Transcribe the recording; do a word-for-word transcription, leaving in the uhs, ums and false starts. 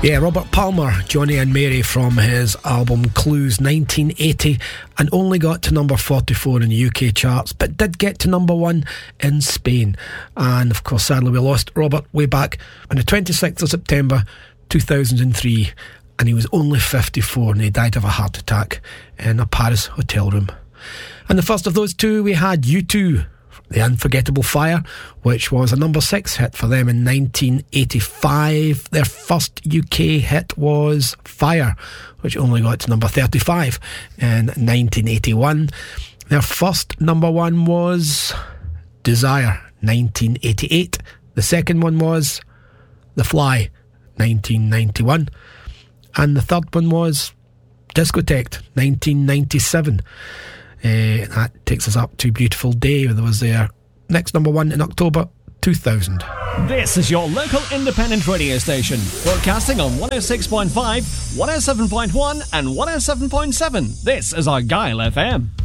Yeah, Robert Palmer, Johnny and Mary, from his album Clues nineteen eighty, and only got to number forty-four in the U K charts, but did get to number one in Spain. And of course, sadly, we lost Robert way back on the twenty-sixth of September two thousand three, and he was only fifty-four, and he died of a heart attack in a Paris hotel room. And the first of those two, we had U two, The Unforgettable Fire, which was a number six hit for them in nineteen eighty-five. Their first U K hit was Fire, which only got to number thirty-five in nineteen eighty-one. Their first number one was Desire, nineteen eighty-eight. The second one was The Fly, nineteen ninety-one. And the third one was Discotheque, nineteen ninety-seven. Uh, that takes us up to Beautiful Day. There was their next number one in October two thousand. This is your local independent radio station, broadcasting on one oh six point five, one oh seven point one and one oh seven point seven. This is Argyle F M.